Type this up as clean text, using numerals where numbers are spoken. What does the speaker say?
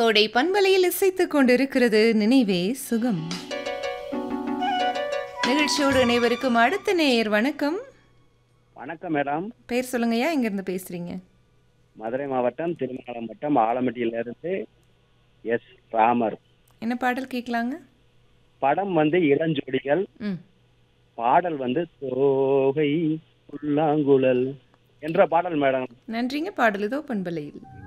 கோடை பண்பலையில் இசைத்துக் கொண்டிருக்கிறது நினைவே சுகம். நிகழ்ச்சியோடு அனைவருக்கும் அடுத்த நேயர் வணக்கம். வணக்கம் மேடம். பேர் சொல்லுங்கய்யா, எங்க இருந்து பேசுறீங்க? மதுரை மாவட்டம் திருமங்கலம் வட்டம் ஆலமட்டியிலிருந்து எஸ் ராமர். என்ன பாடல் கேட்கலாங்க? படம் இளஞ்சோடிகள், ம் பாடல் தோகை புல்லாங்குழல் என்ற பாடல் மேடம். நன்றிங்க. பாடல் இதோ பண்பலையில்.